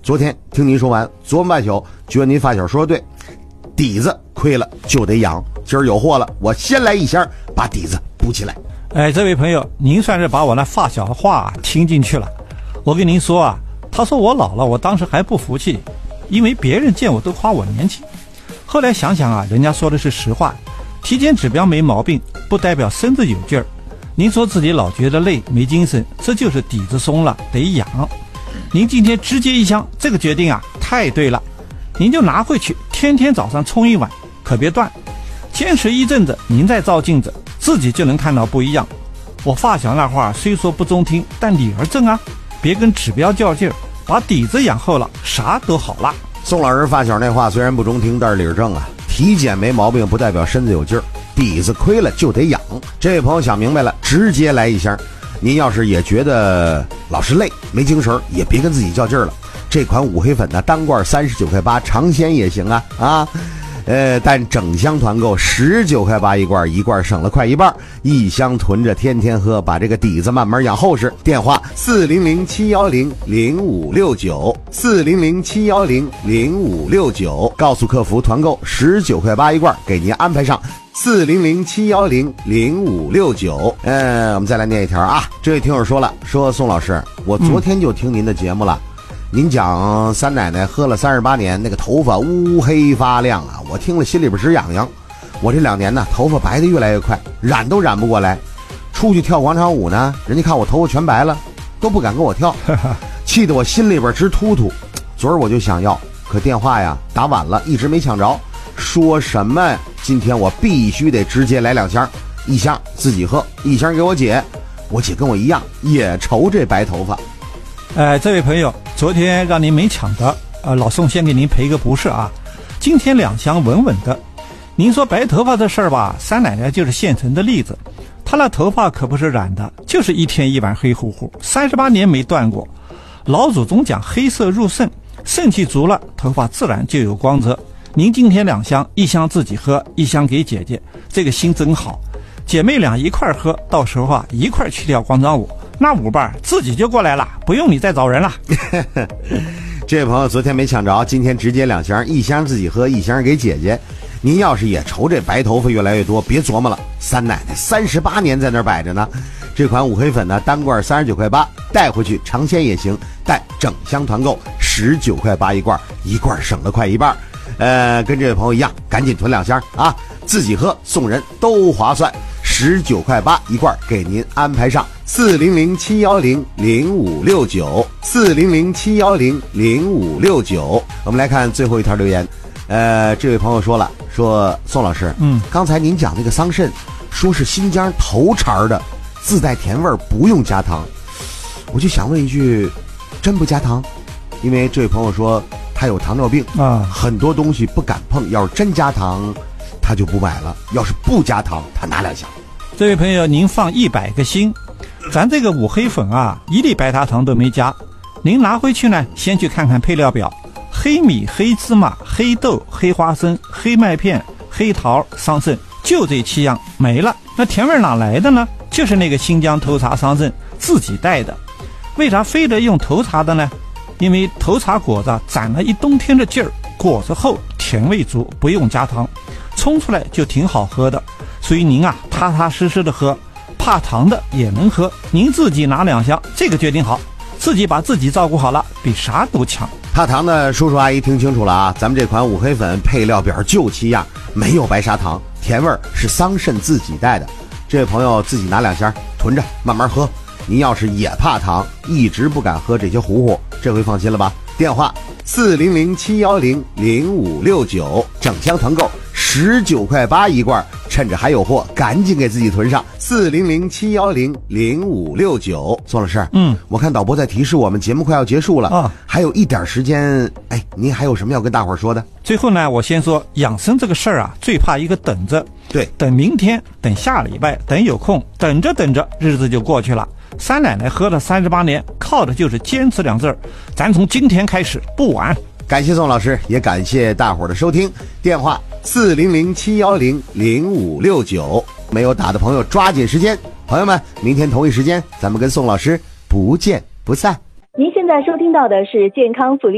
昨天听您说完，琢磨半宿，觉得您发小说的对，底子亏了就得养。今儿有货了，我先来一箱，把底子补起来。 哎，这位朋友，您算是把我那发小的话听进去了。我跟您说啊，他说我老了，我当时还不服气，因为别人见我都夸我年轻。后来想想啊，人家说的是实话，体检指标没毛病，不代表身子有劲儿。您说自己老觉得累没精神，这就是底子松了，得养。您今天直接一箱，这个决定啊太对了，您就拿回去，天天早上冲一碗，可别断。坚持一阵子，您再照镜子，自己就能看到不一样。我发小那话虽说不中听，但理儿正啊，别跟指标较劲儿，把底子养厚了，啥都好了。 宋老师发小那话虽然不中听，但是理儿正啊。体检没毛病不代表身子有劲儿，底子亏了就得养。这位朋友想明白了，直接来一箱。您要是也觉得老是累没精神，也别跟自己较劲儿了。这款五黑粉呢，单罐39.8块，尝鲜也行啊。但整箱团购19.8块一罐，一罐省了快一半，一箱囤着天天喝，把这个底子慢慢养厚实。电话400-710-0569，400-710-0569，告诉客服团购19.8块一罐，给您安排上。400-710-0569。我们再来念一条啊，这位听友说了，说宋老师，我昨天就听您的节目了。您讲三奶奶喝了38年，那个头发乌黑发亮啊，我听了心里边直痒痒。我这2年呢，头发白的越来越快，染都染不过来。出去跳广场舞呢，人家看我头发全白了，都不敢跟我跳，气得我心里边直突突。昨儿我就想要，可电话呀打晚了，一直没抢着。说什么今天我必须得直接来2箱，一箱自己喝，一箱给我姐。我姐跟我一样，也愁这白头发。 这位朋友，昨天让您没抢得，老宋先给您赔个不是啊。今天2箱稳稳的。您说白头发的事儿吧，三奶奶就是现成的例子。她那头发可不是染的，就是一天一晚黑乎乎，38年没断过。老祖宗讲黑色入肾，肾气足了，头发自然就有光泽。您今天2箱，一箱自己喝，一箱给姐姐，这个心真好。姐妹俩一块喝，到时候啊一块去跳广场舞，那舞伴自己就过来了，不用你再找人了。 这位朋友昨天没抢着，今天直接2箱，一箱自己喝，一箱给姐姐。您要是也愁这白头发越来越多，别琢磨了，三奶奶38年在那儿摆着呢。这款五黑粉呢，单罐39.8块，带回去尝鲜也行，但整箱团购19.8块一罐，一罐省了快一半。跟这位朋友一样，赶紧囤2箱啊，自己喝送人都划算。19.8块一罐，给您安排上。400-710-0569， 400-710-0569。我们来看最后一条留言。这位朋友说了，说宋老师，刚才您讲那个桑葚，说是新疆头茬的，自带甜味，不用加糖。我就想问一句，真不加糖？因为这位朋友说他有糖尿病啊，很多东西不敢碰，要是真加糖他就不买了，要是不加糖他拿2箱。 这位朋友，您放100个心，咱这个五黑粉啊，一粒白砂糖都没加。您拿回去呢，先去看看配料表，黑米、黑芝麻、黑豆、黑花生、黑麦片、黑桃、桑葚，就这7样没了。那甜味哪来的呢？就是那个新疆头茬桑葚自己带的。为啥非得用头茬的呢？因为头茬果子攒了一冬天的劲儿，果子厚，甜味足，不用加糖，冲出来就挺好喝的。所以您啊，踏踏实实的喝，怕糖的也能喝。您自己拿2箱，这个决定好，自己把自己照顾好了，比啥都强。 怕糖的叔叔阿姨听清楚了啊，咱们这款五黑粉配料表就7样，没有白砂糖，甜味是桑葚自己带的。这位朋友自己拿2箱囤着慢慢喝。您要是也怕糖，一直不敢喝这些糊糊，这回放心了吧？电话400-710-0569，整箱团购19.8块一罐，趁着还有货，赶紧给自己囤上。400-710-0569。宋老师，我看导播在提示我们节目快要结束了啊，还有一点时间，您还有什么要跟大伙儿说的？ 最后呢，我先说养生这个事儿啊，最怕一个等着。 对， 等明天，等下礼拜，等有空，等着等着，日子就过去了。三奶奶喝了38年，靠的就是坚持2字儿。咱从今天开始，不晚。 感谢宋老师，也感谢大伙儿的收听。电话400-710-0569，没有打的朋友抓紧时间。朋友们，明天同一时间，咱们跟宋老师不见不散。 您现在收听到的是健康福利